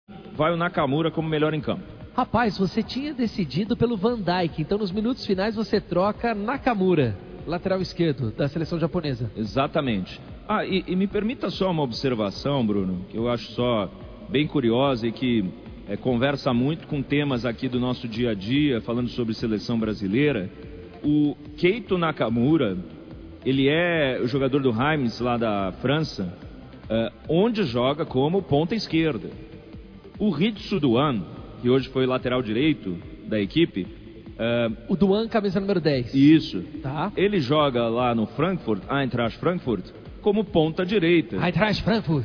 vai o Nakamura como melhor em campo. Rapaz, você tinha decidido pelo Van Dijk, então nos minutos finais você troca Nakamura, lateral esquerdo da seleção japonesa. Exatamente. E me permita só uma observação, Bruno, que eu acho só bem curiosa e que conversa muito com temas aqui do nosso dia a dia, falando sobre seleção brasileira. O Keito Nakamura, ele é o jogador do Reims lá da França, onde joga como ponta esquerda. O Ritsu Duan, que hoje foi lateral direito da equipe... o Duan, camisa número 10. Isso. Tá. Ele joga lá no Frankfurt, Eintracht Frankfurt, como ponta direita. Eintracht Frankfurt.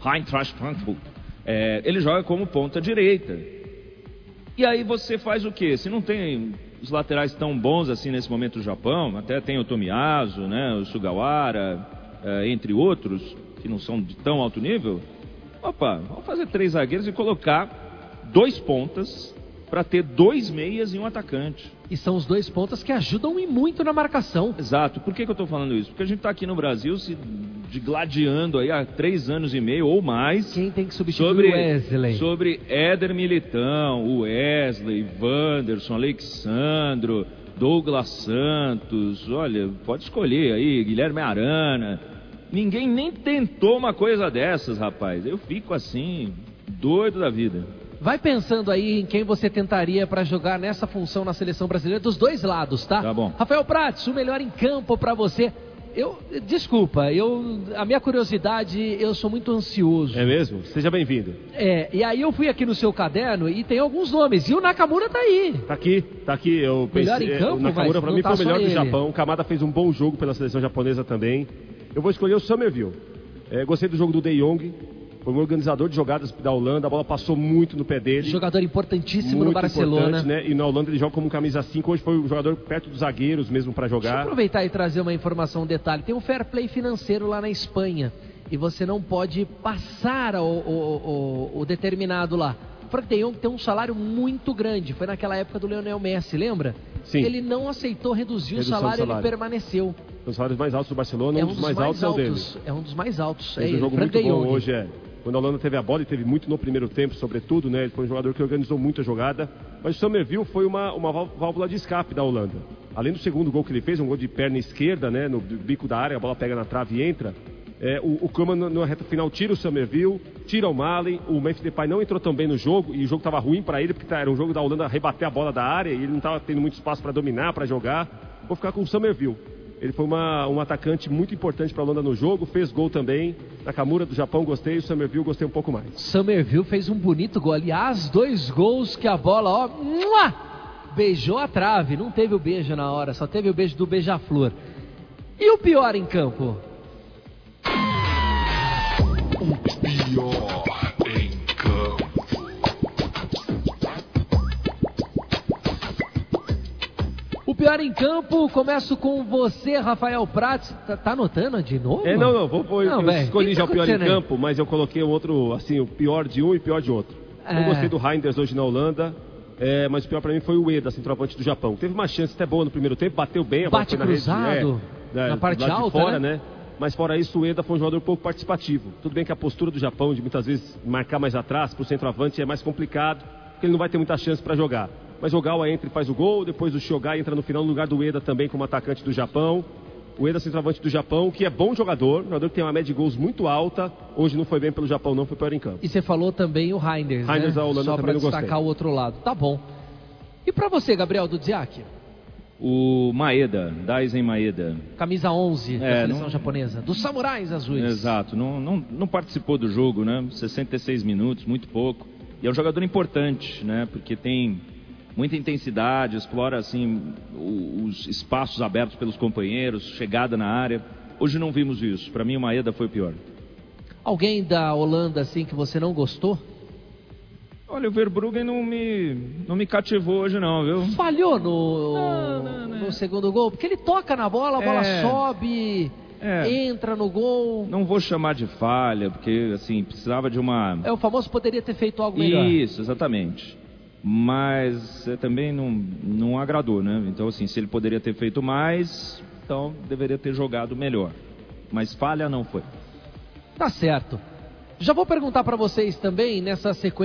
Ele joga como ponta direita. E aí você faz o quê? Se não tem os laterais tão bons assim nesse momento do Japão, até tem o Tomiyasu, né, o Sugawara, entre outros, que não são de tão alto nível. Vamos fazer 3 zagueiros e colocar 2 pontas para ter 2 meias e um atacante. E são os 2 pontas que ajudam e muito na marcação. Exato. Por que eu estou falando isso? Porque a gente está aqui no Brasil se digladiando aí há 3 anos e meio ou mais. Quem tem que substituir o Wesley? Sobre Éder Militão, o Wesley, Wanderson, Alexandro, Douglas Santos. Olha, pode escolher aí, Guilherme Arana. Ninguém nem tentou uma coisa dessas, rapaz. Eu fico assim, doido da vida. Vai pensando aí em quem você tentaria para jogar nessa função na seleção brasileira dos 2 lados, tá? Tá bom. Rafael Prats, o melhor em campo para você. Desculpa, a minha curiosidade, eu sou muito ansioso. É mesmo? Seja bem-vindo. E aí eu fui aqui no seu caderno e tem alguns nomes. E o Nakamura tá aí. Tá aqui. Eu melhor pensei, em campo, o Nakamura para mim foi o melhor do ele. Japão. O Kamada fez um bom jogo pela seleção japonesa também. Eu vou escolher o Summerville. Gostei do jogo do De Jong. Foi um organizador de jogadas da Holanda, a bola passou muito no pé dele. Jogador importantíssimo muito no Barcelona. Né? E na Holanda ele joga como camisa 5, hoje foi um jogador perto dos zagueiros mesmo para jogar. Deixa eu aproveitar e trazer uma informação, um detalhe. Tem um fair play financeiro lá na Espanha e você não pode passar o determinado lá. O Frank de Jong tem um salário muito grande, foi naquela época do Lionel Messi, lembra? Sim. Ele não aceitou reduzir o salário, ele permaneceu. Os salários mais altos do Barcelona, um dos mais altos é o dele. É um dos mais altos. Fez um jogo muito bom hoje, Quando a Holanda teve a bola e teve muito no primeiro tempo, sobretudo, né? Ele foi um jogador que organizou muito a jogada. Mas o Summerville foi uma válvula de escape da Holanda. Além do segundo gol que ele fez, um gol de perna esquerda, né? No bico da área, a bola pega na trave e entra. O Koeman, na reta final, tira o Summerville, tira o Malen. O Memphis Depay não entrou tão bem no jogo, e o jogo estava ruim para ele, porque era um jogo da Holanda rebater a bola da área, e ele não estava tendo muito espaço para dominar, para jogar. Vou ficar com o Summerville. Ele foi um atacante muito importante para a Holanda no jogo, fez gol também. Nakamura do Japão, gostei. O Summerville, gostei um pouco mais. Summerville fez um bonito gol. Aliás, 2 gols que a bola, beijou a trave. Não teve o beijo na hora, só teve o beijo do beija-flor. E o pior em campo? O pior em campo. O pior em campo, começo com você, Rafael Prats. Tá anotando de novo? Não, eu escolhi já o pior em campo, mas eu coloquei um outro, assim, o pior de um e o pior de outro. Eu gostei do Reinders hoje na Holanda, mas o pior pra mim foi o Ueda, centroavante do Japão. Teve uma chance até boa no primeiro tempo, bateu bem, a bola foi na cruzado, na parte alta, de fora, né? Mas fora isso, o Ueda foi um jogador pouco participativo. Tudo bem que a postura do Japão, de muitas vezes marcar mais atrás, pro centroavante, é mais complicado, porque ele não vai ter muita chance para jogar. Mas o Ogawa entra e faz o gol, depois o Shogai entra no final no lugar do Ueda também como atacante do Japão. O Ueda, centroavante do Japão, que é bom jogador que tem uma média de gols muito alta. Hoje não foi bem pelo Japão, não foi pior em campo. E você falou também o Reinders, né? Da Holanda só também não gostei. Só para destacar o outro lado. Tá bom. E para você, Gabriel Dudziak? O Maeda, Daisen Maeda. Camisa 11 da seleção japonesa, dos Samurais Azuis. Exato, não participou do jogo, né? 66 minutos, muito pouco. E é um jogador importante, né? Porque tem muita intensidade, explora assim os espaços abertos pelos companheiros, chegada na área. Hoje não vimos isso. Para mim o Maeda foi o pior. Alguém da Holanda assim que você não gostou? Olha, o Verbruggen não me cativou hoje não, viu? Falhou no segundo gol, porque ele toca na bola, a bola sobe, entra no gol. Não vou chamar de falha, porque assim, precisava de uma... O famoso poderia ter feito algo melhor. Isso, exatamente. Mas também não agradou, né? Então assim, se ele poderia ter feito mais, então deveria ter jogado melhor. Mas falha não foi. Tá certo. Já vou perguntar para vocês também, nessa sequência